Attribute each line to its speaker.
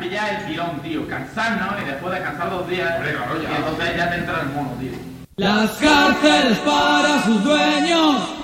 Speaker 1: pilla el tirón, tío. Cansar, ¿no? Y después descansar 2 días.
Speaker 2: Hombre, claro, ya.
Speaker 1: Y entonces ya te entra el mono, tío.
Speaker 3: Las cárceles para sus dueños